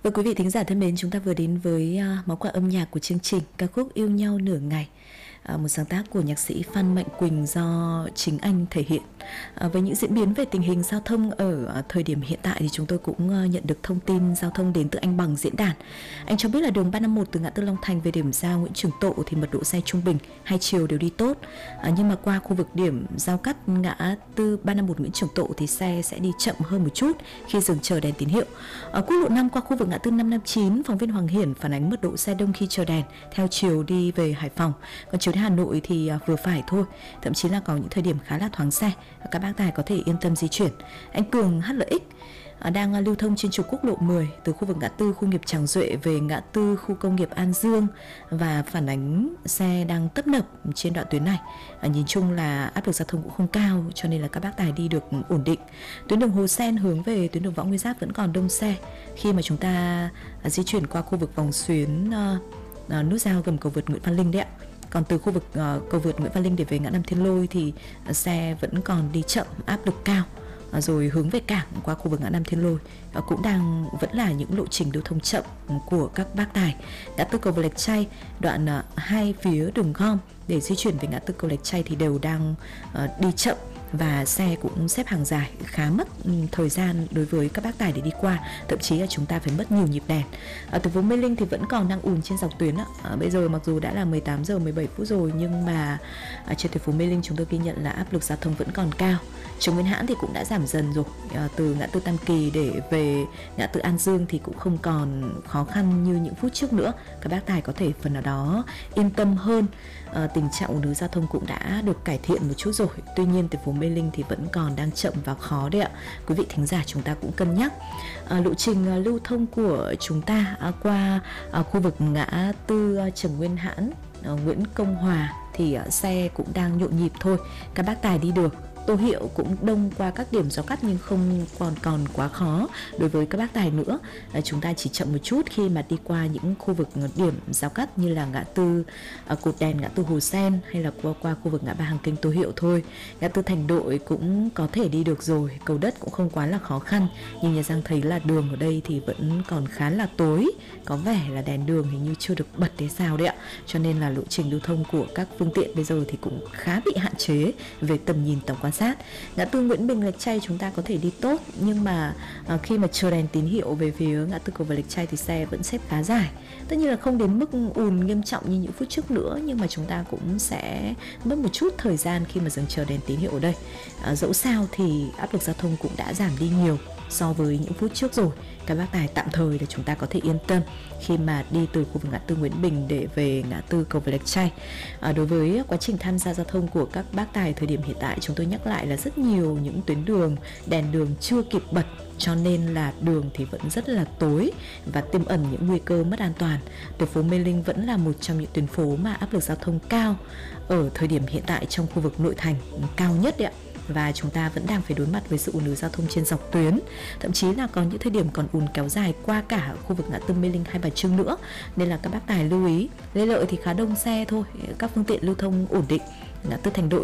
Và quý vị thính giả thân mến, chúng ta vừa đến với món quà âm nhạc của chương trình ca khúc Yêu Nhau Nửa Ngày, một sáng tác của nhạc sĩ Phan Mạnh Quỳnh do chính anh thể hiện. Với những diễn biến về tình hình giao thông ở thời điểm hiện tại thì chúng tôi cũng nhận được thông tin giao thông đến từ anh Bằng diễn đàn. Anh cho biết là đường 351 từ ngã tư Long Thành về điểm giao Nguyễn Trường Tộ thì mật độ xe trung bình, hai chiều đều đi tốt. Nhưng mà qua khu vực điểm giao cắt ngã tư 351 Nguyễn Trường Tộ thì xe sẽ đi chậm hơn một chút khi dừng chờ đèn tín hiệu. Ở quốc lộ 5 qua khu vực ngã tư 559, phóng viên Hoàng Hiển phản ánh mật độ xe đông khi chờ đèn theo chiều đi về Hải Phòng. Còn chiều đến Hà Nội thì vừa phải thôi, thậm chí là có những thời điểm khá là thoáng xe. Các bác tài có thể yên tâm di chuyển. Anh Cường HLX đang lưu thông trên trục quốc lộ 10 từ khu vực ngã tư khu nghiệp Tràng Duệ về ngã tư khu công nghiệp An Dương và phản ánh xe đang tấp nập trên đoạn tuyến này. Nhìn chung là áp lực giao thông cũng không cao cho nên là các bác tài đi được ổn định. Tuyến đường Hồ Sen hướng về tuyến đường Võ Nguyên Giáp vẫn còn đông xe khi mà chúng ta di chuyển qua khu vực vòng xuyến nút giao gầm cầu vượt Nguyễn Văn Linh đấy ạ. Còn từ khu vực cầu vượt Nguyễn Văn Linh để về ngã Năm Thiên Lôi thì xe vẫn còn đi chậm, áp lực cao. Rồi hướng về cảng qua khu vực ngã Năm Thiên Lôi cũng vẫn là những lộ trình lưu thông chậm của các bác tài. Ngã tư cầu Lạch Tray, đoạn hai phía đường gom để di chuyển về ngã tư cầu Lạch Tray thì đều đang đi chậm và xe cũng xếp hàng dài, khá mất thời gian đối với các bác tài để đi qua, thậm chí là chúng ta phải mất nhiều nhịp đèn. Ở từ phố Mê Linh thì vẫn còn đang ùn trên dọc tuyến bây giờ mặc dù đã là 18 giờ 17 phút rồi nhưng mà trên tuyến phố Mê Linh chúng tôi ghi nhận là áp lực giao thông vẫn còn cao. Trường Nguyễn Hãn thì cũng đã giảm dần rồi, từ ngã tư Tam Kỳ để về ngã tư An Dương thì cũng không còn khó khăn như những phút trước nữa. Các bác tài có thể phần nào đó yên tâm hơn. Tình trạng ùn ứ giao thông cũng đã được cải thiện một chút rồi. Tuy nhiên từ phố Mê Linh thì vẫn còn đang chậm và khó đấy ạ. Quý vị thính giả chúng ta cũng cân nhắc lộ trình lưu thông của chúng ta qua khu vực ngã tư Trần Nguyên Hãn, Nguyễn Công Hòa thì xe cũng đang nhộn nhịp thôi. Các bác tài đi được. Tô Hiệu cũng đông qua các điểm giao cắt nhưng không còn quá khó đối với các bác tài nữa. Chúng ta chỉ chậm một chút khi mà đi qua những khu vực điểm giao cắt như là ngã tư Cột Đèn, ngã tư Hồ Sen hay là qua khu vực ngã ba Hàng Kênh Tô Hiệu thôi. Ngã tư Thành Đội cũng có thể đi được rồi, Cầu Đất cũng không quá là khó khăn. Nhưng nhà Giang thấy là đường ở đây thì vẫn còn khá là tối, có vẻ là đèn đường hình như chưa được bật thế sao đấy ạ. Cho nên là lộ trình lưu thông của các phương tiện bây giờ thì cũng khá bị hạn chế về tầm nhìn, tổng quan sát. Ngã tư Nguyễn Bình Lạch Tray chúng ta có thể đi tốt nhưng mà khi mà chờ đèn tín hiệu về phía ngã tư cầu Vượt Lạch Tray thì xe vẫn xếp khá dài. Tất nhiên là không đến mức ùn nghiêm trọng như những phút trước nữa nhưng mà chúng ta cũng sẽ mất một chút thời gian khi mà dừng chờ đèn tín hiệu ở đây. Dẫu sao thì áp lực giao thông cũng đã giảm đi nhiều so với những phút trước rồi. Các bác tài tạm thời để chúng ta có thể yên tâm khi mà đi từ khu vực ngã tư Nguyễn Bình để về ngã tư cầu Vượt Lạch Tray. Đối với quá trình tham gia giao thông của các bác tài thời điểm hiện tại, chúng tôi nhắc lại là rất nhiều những tuyến đường đèn đường chưa kịp bật cho nên là đường thì vẫn rất là tối và tiềm ẩn những nguy cơ mất an toàn. Tuyến phố Mê Linh vẫn là một trong những tuyến phố mà áp lực giao thông cao ở thời điểm hiện tại trong khu vực nội thành, cao nhất đấy ạ. Và chúng ta vẫn đang phải đối mặt với sự ùn ứ giao thông trên dọc tuyến, thậm chí là có những thời điểm còn ùn kéo dài qua cả khu vực ngã tư Mê Linh, Hai Bà Trưng nữa, nên là các bác tài lưu ý. Lê Lợi thì khá đông xe thôi, các phương tiện lưu thông ổn định. Ngã tư Thành Đội